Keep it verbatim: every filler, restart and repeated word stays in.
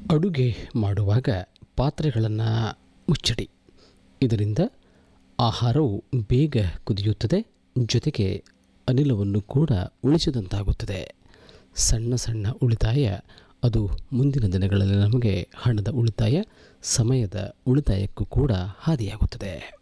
ಅಡುಗೆ ಮಾಡುವಾಗ ಪಾತ್ರೆಗಳನ್ನು ಮುಚ್ಚಿಡಿ. ಇದರಿಂದ ಆಹಾರವು ಬೇಗ ಕುದಿಯುತ್ತದೆ, ಜೊತೆಗೆ ಅನಿಲವನ್ನು ಕೂಡ ಉಳಿಸಿದಂತಾಗುತ್ತದೆ. ಸಣ್ಣ ಸಣ್ಣ ಉಳಿತಾಯ, ಅದು ಮುಂದಿನ ದಿನಗಳಲ್ಲಿ ನಮಗೆ ಹಣದ ಉಳಿತಾಯ, ಸಮಯದ ಉಳಿತಾಯಕ್ಕೂ ಕೂಡ ಹಾದಿಯಾಗುತ್ತದೆ.